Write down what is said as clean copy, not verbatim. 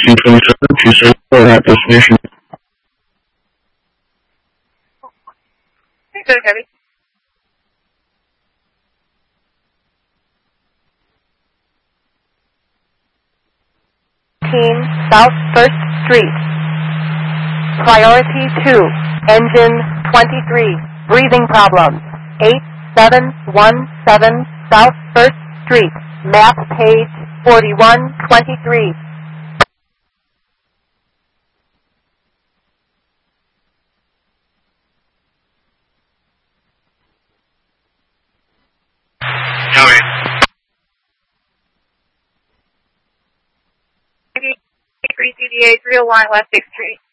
1927 to 74 at destination. Good, Kirby. South 1st Street. Priority 2, engine 23, breathing problems. 8717 South 1st Street, map page 4123. Joey. 3 CDA 301 West 6th Street.